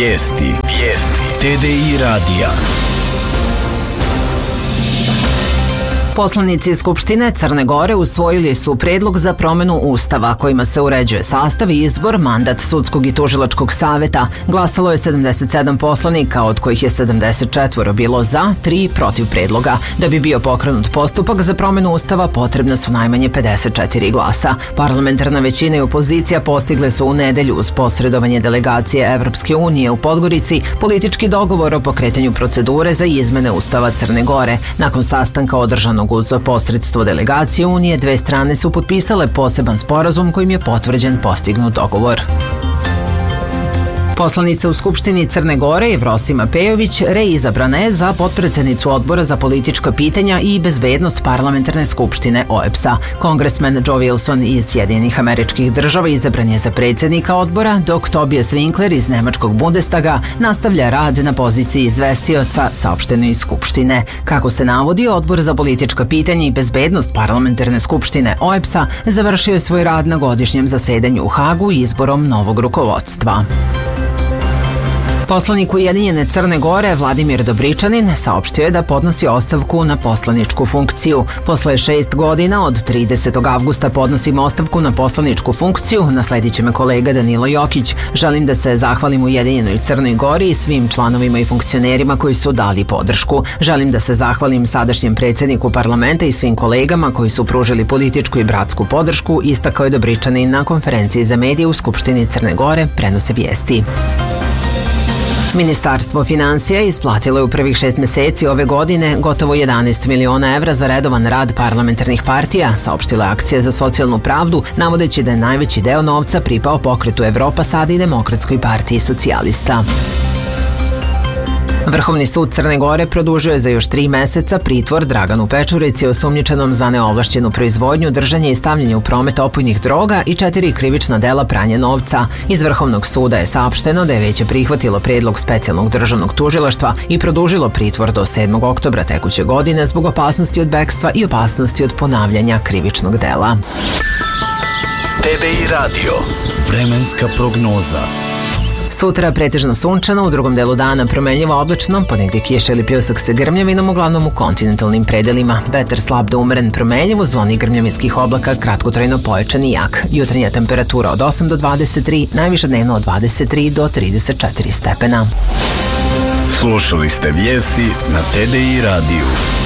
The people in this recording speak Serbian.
Vijesti TDI radija. Poslanici Skupštine Crne Gore usvojili su predlog za promenu Ustava kojima se uređuje sastav i izbor, mandat sudskog i tužilačkog saveta. Glasalo je 77 poslanika, od kojih je 74 bilo za, 3 protiv predloga. Da bi bio pokrenut postupak za promenu Ustava potrebne su najmanje 54 glasa. Parlamentarna većina i opozicija postigle su u nedelju uz posredovanje delegacije Evropske unije u Podgorici politički dogovor o pokretanju procedure za izmene Ustava Crne Gore. Nakon sastanka održanog uz posredstvo delegacije Unije, dve strane su potpisale poseban sporazum kojim je potvrđen postignut dogovor. Poslanica u Skupštini Crne Gore Jevrosima Pejović reizabrana je za potpredsednicu Odbora za politička pitanja i bezbednost Parlamentarne skupštine OEBS-a. Kongresmen Joe Wilson iz Sjedinjenih Američkih Država izabran je za predsjednika odbora, dok Tobias Winkler iz Nemačkog Bundestaga nastavlja rad na poziciji izvestioca, saopšteno iz Skupštine. Kako se navodi, Odbor za politička pitanja i bezbednost Parlamentarne skupštine OEBS-a završio je svoj rad na godišnjem zasedanju u Hagu izborom novog rukovodstva. Poslanik Ujedinjene Crne Gore Vladimir Dobričanin saopštio je da podnosi ostavku na poslaničku funkciju. Posle 6 godina od 30. avgusta podnosim ostavku na poslaničku funkciju, nasledit će me kolega Danilo Jokić. Želim da se zahvalim Ujedinjenoj Crnoj Gori i svim članovima i funkcionerima koji su dali podršku. Želim da se zahvalim sadašnjem predsjedniku parlamenta i svim kolegama koji su pružili političku i bratsku podršku, istakao je Dobričanin na konferenciji za medije u Skupštini Crne Gore, prenose Vijesti. Ministarstvo finansija isplatilo je u prvih 6 meseci ove godine gotovo 11 miliona evra za redovan rad parlamentarnih partija, saopštila je Akcija za socijalnu pravdu, navodeći da je najveći deo novca pripao Pokretu Evropa Sada i Demokratskoj partiji socijalista. Vrhovni sud Crne Gore produžio je za još 3 meseca pritvor Draganu Pečurici osumnjičenom za neovlašćenu proizvodnju, držanje i stavljanje u promet opojnih droga i 4 krivična dela pranja novca. Iz Vrhovnog suda je saopšteno da je Veće prihvatilo predlog specijalnog državnog tužilaštva i produžilo pritvor do 7. oktobra tekuće godine zbog opasnosti od bekstva i opasnosti od ponavljanja krivičnog dela. TDI radio. Vremenska prognoza. Sutra pretežno sunčano, u drugom delu dana promenljivo oblačno, ponegdje kiša ili pljusak sa grmljavinom, uglavnom u kontinentalnim predelima. Vetar slab do umeren promenljiv u zoni grmljavinskih oblaka, kratkotrajno pojačan i jak. Jutarnja temperatura od 8 do 23, najviša dnevno od 23 do 34 stepena. Slušali ste vijesti na TDI radiju.